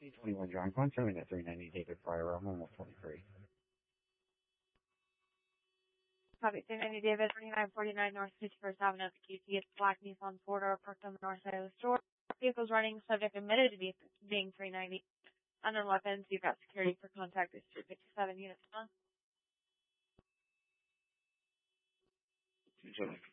C21 John Glenn, showing at 390 David Fryer, I'm almost 23. Copy, 390 David, 2949 North 51st Avenue at the QT. It's black Nissan four-door parked on the north side of the store. Vehicle's running, subject admitted to being 390. Unknown weapons, you've got security for contact is 357 units. 275.